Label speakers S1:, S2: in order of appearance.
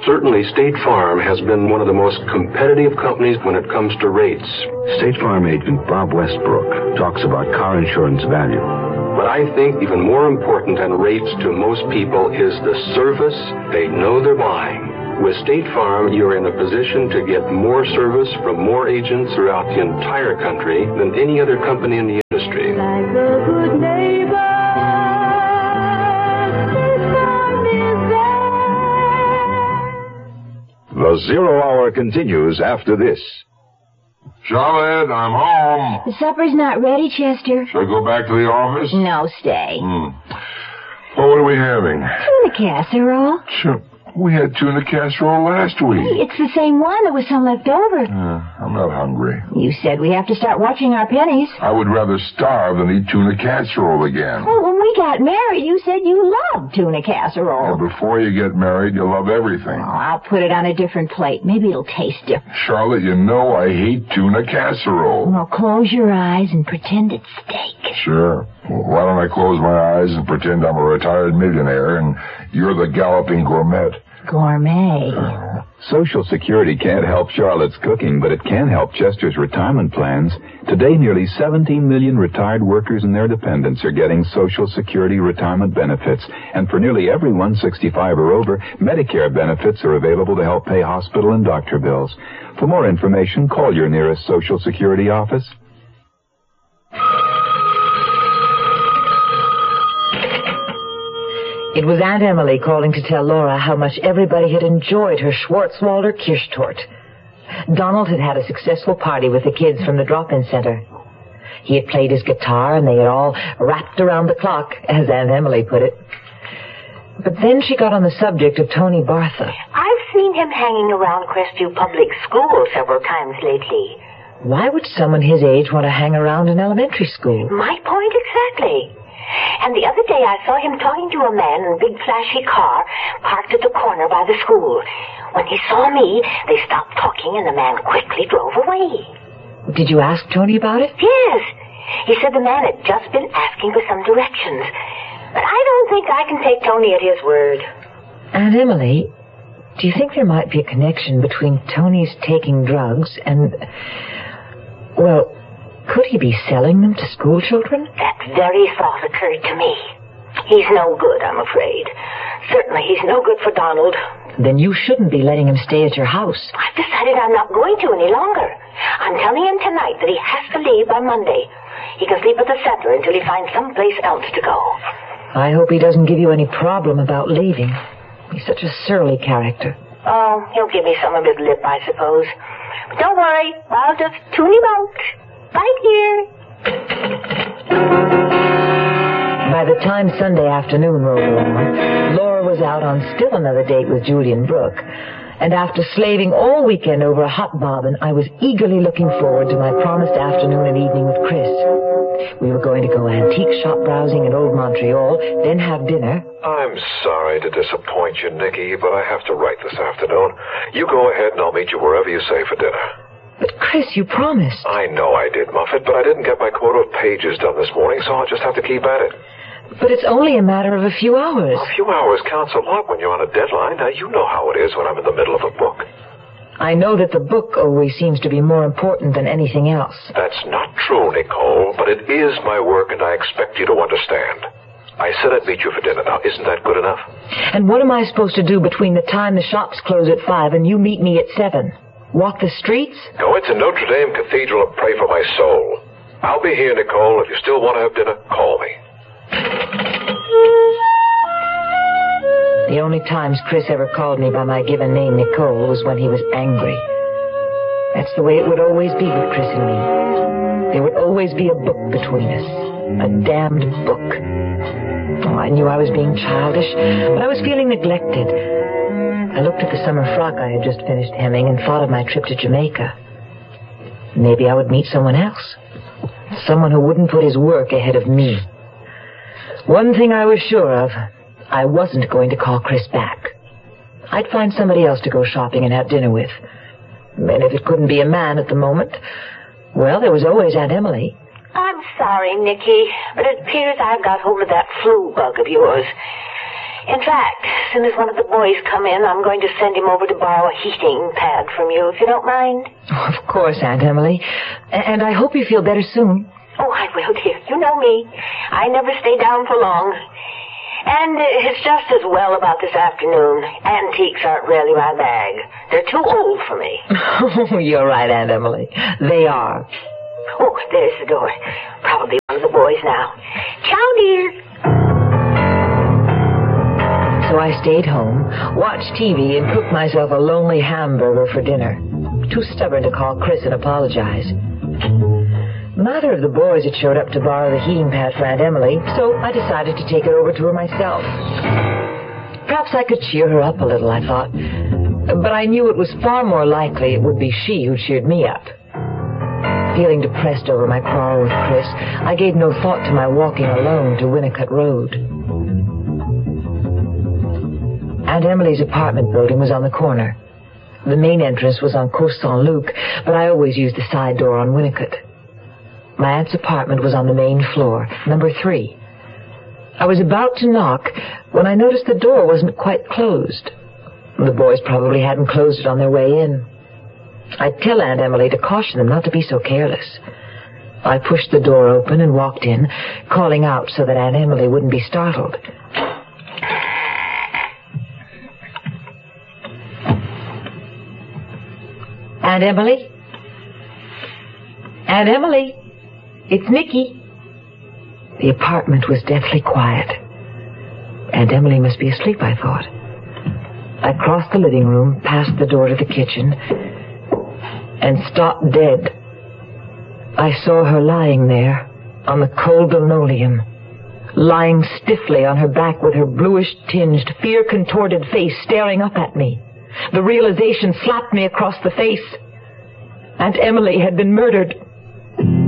S1: Certainly, State Farm has been one of the most competitive companies when it comes to rates.
S2: State Farm agent Bob Westbrook talks about car insurance value.
S1: But I think even more important than rates to most people is the service they know they're buying. With State Farm, you're in a position to get more service from more agents throughout the entire country than any other company in the industry.
S3: Like a good neighbor.
S4: The Zero Hour continues after this.
S5: Charlotte, I'm home.
S6: The supper's not ready, Chester.
S5: Should I go back to the office?
S6: No, stay.
S5: Well, what are we having?
S6: Tuna casserole.
S5: Sure. We had tuna casserole last week.
S6: It's the same one. There was some left over.
S5: I'm not hungry.
S6: You said we have to start watching our pennies.
S5: I would rather starve than eat tuna casserole again.
S6: Well, when we got married, you said you loved tuna casserole.
S5: Yeah, before you get married, you love everything.
S6: Oh, I'll put it on a different plate. Maybe it'll taste different.
S5: Charlotte, you know I hate tuna casserole.
S6: Well, close your eyes and pretend it's steak.
S5: Sure. Well, why don't I close my eyes and pretend I'm a retired millionaire and you're the galloping gourmet?
S6: Gourmet.
S2: Social Security can't help Charlotte's cooking, but it can help Chester's retirement plans. Today, nearly 17 million retired workers and their dependents are getting Social Security retirement benefits. And for nearly everyone 65 or over, Medicare benefits are available to help pay hospital and doctor bills. For more information, call your nearest Social Security office.
S7: It was Aunt Emily calling to tell Laura how much everybody had enjoyed her Schwarzwalder Kirschtorte. Donald had had a successful party with the kids from the drop-in center. He had played his guitar, and they had all rapped around the clock, as Aunt Emily put it. But then she got on the subject of Tony Bartha.
S8: I've seen him hanging around Crestview Public School several times lately.
S7: Why would someone his age want to hang around an elementary school?
S8: My point exactly. And the other day I saw him talking to a man in a big flashy car parked at the corner by the school. When he saw me, they stopped talking and the man quickly drove away.
S7: Did you ask Tony about it?
S8: Yes. He said the man had just been asking for some directions. But I don't think I can take Tony at his word.
S7: Aunt Emily, do you think there might be a connection between Tony's taking drugs and... well... could he be selling them to school children?
S8: That very thought occurred to me. He's no good, I'm afraid. Certainly he's no good for Donald.
S7: Then you shouldn't be letting him stay at your house.
S8: I've decided I'm not going to any longer. I'm telling him tonight that he has to leave by Monday. He can sleep at the center until he finds someplace else to go.
S7: I hope he doesn't give you any problem about leaving. He's such a surly character.
S8: Oh, he'll give me some of his lip, I suppose. But don't worry, I'll just tune him out. Right here.
S7: By the time Sunday afternoon rolled around, Laura was out on still another date with Julian Brooke. And after slaving all weekend over a hot bobbin, I was eagerly looking forward to my promised afternoon and evening with Chris. We were going to go antique shop browsing in Old Montreal, then have dinner.
S9: I'm sorry to disappoint you, Nikki, but I have to write this afternoon. You go ahead and I'll meet you wherever you say for dinner.
S7: But, Chris, you promised.
S9: I know I did, Muffet, but I didn't get my quota of pages done this morning, so I'll just have to keep at it.
S7: But it's only a matter of a few hours.
S9: A few hours counts a lot when you're on a deadline. Now, you know how it is when I'm in the middle of a book.
S7: I know that the book always seems to be more important than anything else.
S9: That's not true, Nicole, but it is my work, and I expect you to understand. I said I'd meet you for dinner. Now, isn't that good enough?
S7: And what am I supposed to do between the time the shops close at 5 and you meet me at 7? Walk the streets?
S9: Go into Notre Dame Cathedral and pray for my soul. I'll be here, Nicole. If you still want to have dinner, call me.
S7: The only times Chris ever called me by my given name, Nicole, was when he was angry. That's the way it would always be with Chris and me. There would always be a book between us. A damned book. Oh, I knew I was being childish, but I was feeling neglected. I looked at the summer frock I had just finished hemming and thought of my trip to Jamaica. Maybe I would meet someone else. Someone who wouldn't put his work ahead of me. One thing I was sure of, I wasn't going to call Chris back. I'd find somebody else to go shopping and have dinner with. And if it couldn't be a man at the moment, well, there was always Aunt Emily.
S8: I'm sorry, Nicky, but it appears I've got hold of that flu bug of yours. In fact, as soon as one of the boys come in, I'm going to send him over to borrow a heating pad from you, if you don't mind.
S7: Oh, of course, Aunt Emily. And I hope you feel better soon.
S8: Oh, I will, dear. You know me. I never stay down for long. And it's just as well about this afternoon. Antiques aren't really my bag. They're too old for me.
S7: Oh, you're right, Aunt Emily. They are.
S8: Oh, there's the door. Probably one of the boys now. Ciao, dear.
S7: So I stayed home, watched TV, and cooked myself a lonely hamburger for dinner. Too stubborn to call Chris and apologize. Neither of the boys had showed up to borrow the heating pad for Aunt Emily, so I decided to take it over to her myself. Perhaps I could cheer her up a little, I thought. But I knew it was far more likely it would be she who cheered me up. Feeling depressed over my quarrel with Chris, I gave no thought to my walking alone to Winnicott Road. Aunt Emily's apartment building was on the corner. The main entrance was on Cours Saint-Luc, but I always used the side door on Winnicott. My aunt's apartment was on the main floor, number 3. I was about to knock when I noticed the door wasn't quite closed. The boys probably hadn't closed it on their way in. I'd tell Aunt Emily to caution them not to be so careless. I pushed the door open and walked in, calling out so that Aunt Emily wouldn't be startled. Aunt Emily? Aunt Emily? It's Nicky. The apartment was deathly quiet. Aunt Emily must be asleep, I thought. I crossed the living room, passed the door to the kitchen, and stopped dead. I saw her lying there on the cold linoleum, lying stiffly on her back with her bluish-tinged, fear-contorted face staring up at me. The realization slapped me across the face. Aunt Emily had been murdered.